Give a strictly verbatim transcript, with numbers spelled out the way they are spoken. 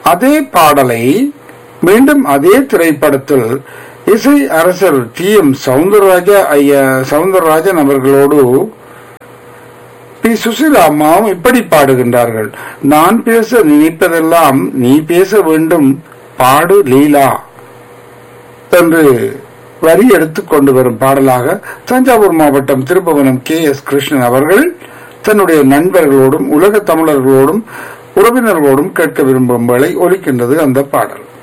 அதே பாடலை மீண்டும் அதே திரைப்படத்தில் இசை அரசர் டி எம் சவுந்தரராஜா ஐயா சவுந்தரராஜன் அவர்களோடு பி சுசீலா அம்மாவும் இப்படி பாடுகின்றார்கள். நான் பேச நினைப்பதெல்லாம் நீ பேச வேண்டும் பாடு லீலா என்று வரி எடுத்துக் கொண்டு வரும் பாடலாக தஞ்சாவூர் மாவட்டம் திருப்புவனம் கே எஸ் கிருஷ்ணன் அவர்கள் தன்னுடைய நண்பர்களோடும் உலக தமிழர்களோடும் உறவினர்களோடும் கேட்க விரும்பும் வேளை ஒலிக்கின்றது அந்த பாடல்.